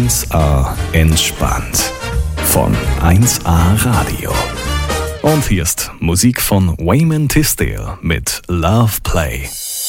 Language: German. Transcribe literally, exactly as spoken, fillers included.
eins A entspannt. Von eins A Radio. Und hier ist Musik von Wayman Tisdale mit Love Play.